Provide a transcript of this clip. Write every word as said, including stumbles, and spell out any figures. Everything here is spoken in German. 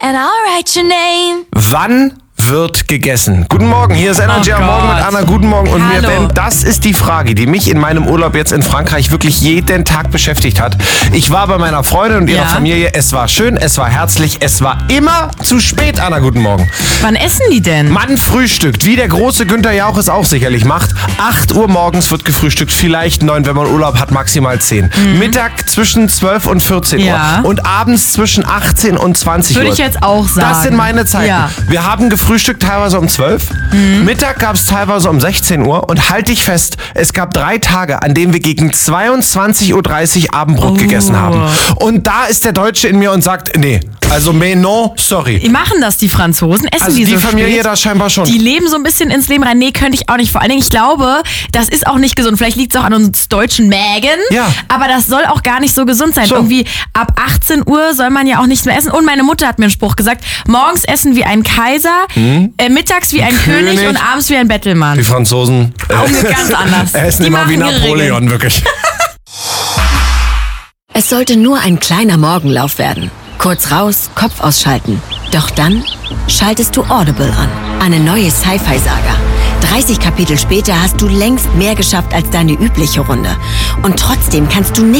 and I'll write your name. Wann wird gegessen? Guten Morgen, hier ist Energy am Oh Morgen mit Gott. Anna. Guten Morgen und mir, Hallo. Ben. Das ist die Frage, die mich in meinem Urlaub jetzt in Frankreich wirklich jeden Tag beschäftigt hat. Ich war bei meiner Freundin und ihrer Ja. Familie. Es war schön, es war herzlich, es war immer zu spät, Anna. Guten Morgen. Wann essen die denn? Man frühstückt, wie der große Günther Jauch es auch sicherlich macht. acht Uhr morgens wird gefrühstückt, vielleicht neun, wenn man Urlaub hat, maximal zehn. Mittag zwischen zwölf und vierzehn Ja. Uhr und abends zwischen achtzehn und zwanzig Uhr. Würde ich jetzt auch sagen. Das sind meine Zeiten. Ja. Wir haben gefrühstückt teilweise um zwölf. Mittag gab es teilweise um sechzehn Uhr. Und halt dich fest, es gab drei Tage, an denen wir gegen zweiundzwanzig Uhr dreißig Abendbrot Oh. gegessen haben. Und da ist der Deutsche in mir und sagt, nee, also mais non, sorry. Die machen das, die Franzosen, essen Also die, die so Familie spät. da scheinbar schon. Die leben so ein bisschen ins Leben rein. Nee, könnte ich auch nicht. Vor allen Dingen, ich glaube, das ist auch nicht gesund. Vielleicht liegt es auch an uns deutschen Mägen. Ja. Aber das soll auch gar nicht so gesund sein. So. Irgendwie ab achtzehn Uhr soll man ja auch nichts mehr essen. Und meine Mutter hat mir einen Spruch gesagt. Morgens essen wie ein Kaiser, äh, mittags wie ein König. König. und abends wie ein Bettelmann. Die Franzosen Auch ganz anders. essen Die immer wie machen ihre Napoleon, wirklich. Es sollte nur ein kleiner Morgenlauf werden. Kurz raus, Kopf ausschalten. Doch dann schaltest du Audible an. Eine neue Sci-Fi-Saga. dreißig Kapitel später hast du längst mehr geschafft als deine übliche Runde. Und trotzdem kannst du nicht